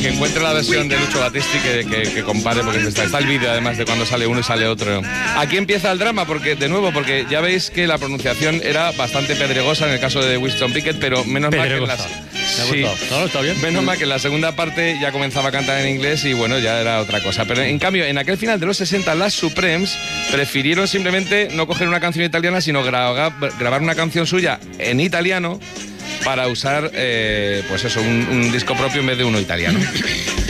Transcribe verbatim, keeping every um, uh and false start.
que encuentre la versión de Lucho Battisti, que, que, que compare, porque está, está el vídeo además de cuando sale uno y sale otro. Aquí empieza el drama, porque de nuevo, porque ya veis que la pronunciación era bastante pedregosa en el caso de Winston Pickett, pero menos mal que en las... Sí. No, está bien. Menos mal que en la segunda parte ya comenzaba a cantar en inglés y bueno, ya era otra cosa. Pero en cambio, en aquel final de los sesenta, las Supremes prefirieron simplemente no coger una canción italiana, sino gra grabar una canción suya en italiano para usar, eh, pues eso, un, un disco propio en vez de uno italiano.